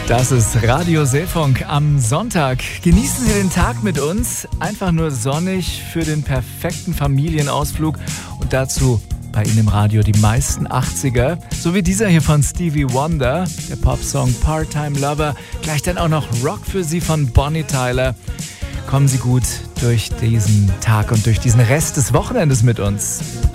Das ist Radio Seefunk am Sonntag. Genießen Sie den Tag mit uns. Einfach nur sonnig für den perfekten Familienausflug. Und dazu bei Ihnen im Radio die meisten 80er. So wie dieser hier von Stevie Wonder, der Popsong Part-Time Lover. Gleich dann auch noch Rock für Sie von Bonnie Tyler. Kommen Sie gut durch diesen Tag und durch diesen Rest des Wochenendes mit uns.